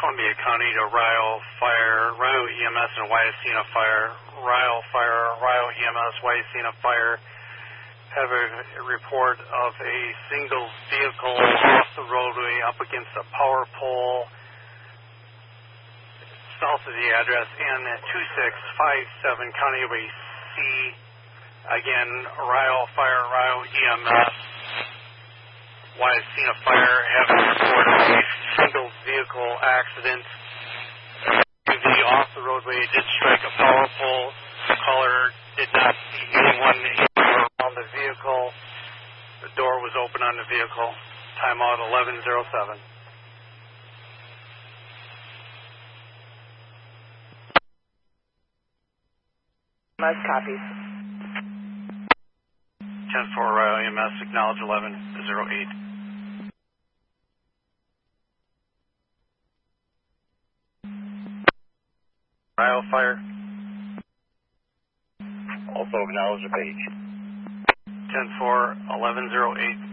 Columbia County to Rio Fire, Rio EMS and Wyacina Fire. Rio Fire, Rio EMS, Wyacina Fire have a report of a single vehicle off the roadway up against a power pole south of the address in 2657 County Way C. Again, Rio Fire, Rio EMS, Wyacina Fire have reported a single vehicle accident. The off the roadway did strike a power pole. The caller did not see anyone in or around the vehicle. The door was open on the vehicle. Timeout 11:07. Most copies. 10-4 Rio EMS, acknowledge 11:08. Rio Fire. Also acknowledge the page. 10-4, 11:08.